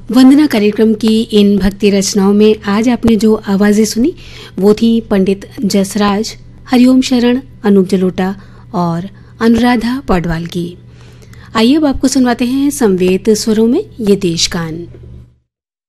वंदना कार्यक्रम की इन भक्ति रचनाओं में आज आपने जो आवाजें सुनी वो थी पंडित जसराज, हरिओम शरण, अनूप जलोटा और अनुराधा पौडवाल की। आइए अब आपको सुनवाते हैं समवेत स्वरों में ये देश गान।